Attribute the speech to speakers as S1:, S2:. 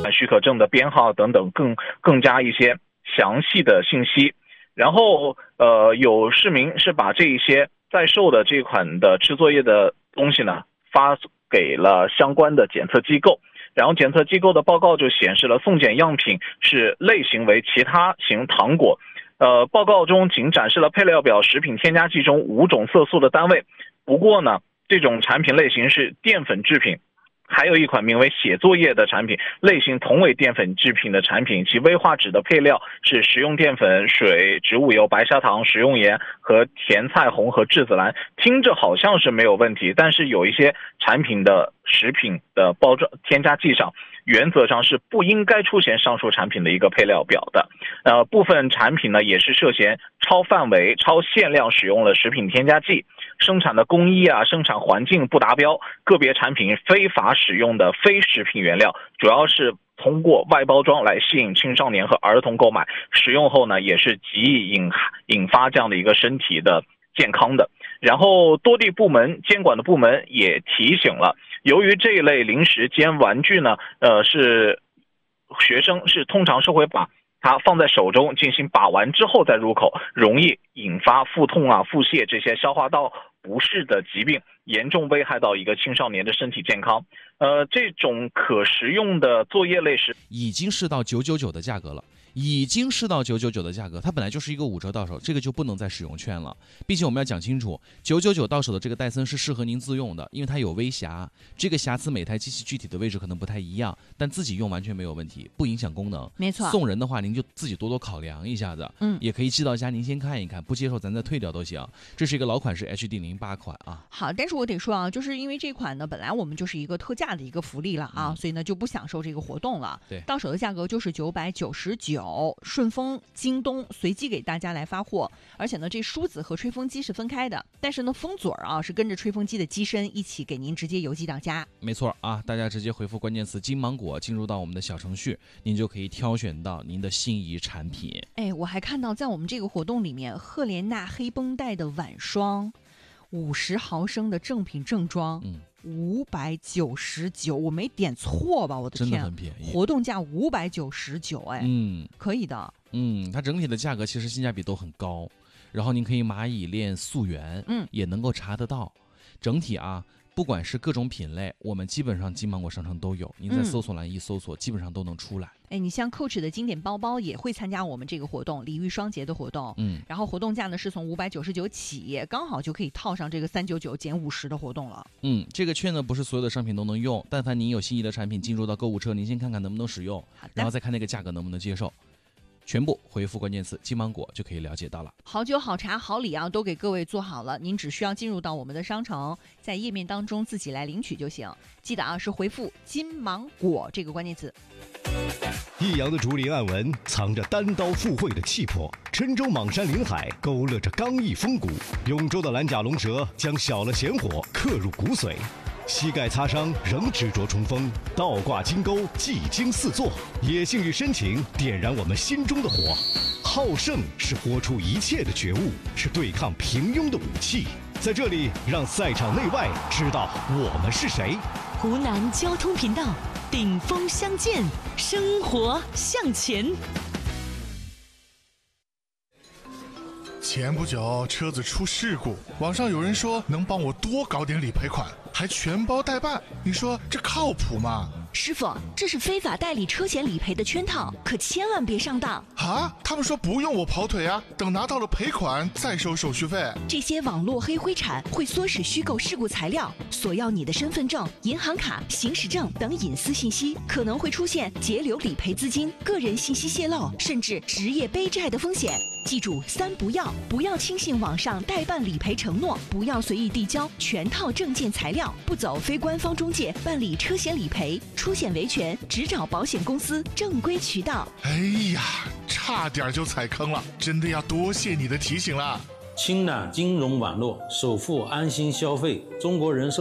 S1: 许可证的编号等等更加一些详细的信息。然后有市民是把这一些在售的这款的吃作业的东西呢发给了相关的检测机构，然后检测机构的报告就显示了送检样品是类型为其他型糖果。报告中仅展示了配料表食品添加剂中5种色素的单位，不过呢，这种产品类型是淀粉制品。还有一款名为写作业的产品，类型同为淀粉制品的产品，其危化脂的配料是食用淀粉、水、植物油、白砂糖、食用盐和甜菜红和质子兰。听着好像是没有问题，但是有一些产品的食品的包装添加剂上原则上是不应该出现上述产品的一个配料表的。部分产品呢也是涉嫌超范围、超限量使用了食品添加剂，生产的工艺生产环境不达标，个别产品非法使用的非食品原料，主要是通过外包装来吸引青少年和儿童购买，使用后呢也是极易引发这样的一个身体的健康的。然后多地部门监管的部门也提醒了，由于这一类零食兼玩具呢，是学生是通常是会把它放在手中进行把玩之后再入口，容易引发腹痛腹泻这些消化道不适的疾病，严重危害到一个青少年的身体健康。这种可食用的作业类食
S2: 已经是到999的价格了，已经是到999的价格，它本来就是一个5折到手，这个就不能再使用券了。并且我们要讲清楚，999到手的这个戴森是适合您自用的，因为它有微瑕，这个瑕疵每台机器具体的位置可能不太一样，但自己用完全没有问题，不影响功能。
S3: 没错，
S2: 送人的话您就自己多多考量一下子，也可以寄到家您先看一看，不接受咱再退掉都行。这是一个老款式 HD08款啊。
S3: 好，但是我得说就是因为这款呢本来我们就是一个特价的一个福利了所以呢就不享受这个活动了。
S2: 对，
S3: 到手的价格就是999，顺丰、京东随机给大家来发货，而且呢这梳子和吹风机是分开的，但是呢风嘴是跟着吹风机的机身一起给您直接邮寄到家。
S2: 没错大家直接回复关键词金芒果进入到我们的小程序，您就可以挑选到您的心仪产品。
S3: 我还看到在我们这个活动里面，赫莲娜黑绷带的晚霜50毫升的正品正装599，我没点错吧？我的天，
S2: 真的很便宜，
S3: 活动价599，可以的。
S2: 它整体的价格其实性价比都很高，然后您可以蚂蚁链溯源，也能够查得到。整体不管是各种品类，我们基本上金芒果商城都有，您在搜索栏一搜索，基本上都能出来。
S3: 你像 Coach 的经典包包也会参加我们这个活动，礼遇双节的活动，然后活动价呢是从599起，刚好就可以套上这个399减50的活动了。
S2: 这个券呢不是所有的商品都能用，但凡您有心仪的产品进入到购物车，您先看看能不能使用，然后再看那个价格能不能接受。全部回复关键词金芒果就可以了解到了。
S3: 好酒好茶好礼都给各位做好了，您只需要进入到我们的商城，在页面当中自己来领取就行。记得是回复金芒果这个关键词。
S4: 益阳的竹林暗纹藏着单刀赴会的气魄，郴州莽山临海勾勒着刚毅风骨，永州的蓝甲龙蛇将小了弦火刻入骨髓，膝盖擦伤仍执着冲锋，倒挂金钩技惊四座，野性与深情点燃我们心中的火。好胜是活出一切的觉悟，是对抗平庸的武器。在这里，让赛场内外知道我们是谁。
S5: 湖南交通频道，顶峰相见，生活向前。
S6: 前不久车子出事故，网上有人说能帮我多搞点理赔款，还全包代办，你说这靠谱吗？
S5: 师傅，这是非法代理车险理赔的圈套，可千万别上当
S6: 他们说不用我跑腿等拿到了赔款再收手续费。
S5: 这些网络黑灰产会唆使虚构事故材料，索要你的身份证、银行卡、行驶证等隐私信息，可能会出现截留理赔资金、个人信息泄露，甚至职业背债的风险。记住3不要：不要轻信网上代办理赔承诺，不要随意递交全套证件材料，不走非官方中介办理车险理赔，出险维权只找保险公司正规渠道。
S6: 哎呀，差点就踩坑了，真的要多谢你的提醒了。
S7: 清南金融网络首富安心消费，中国人寿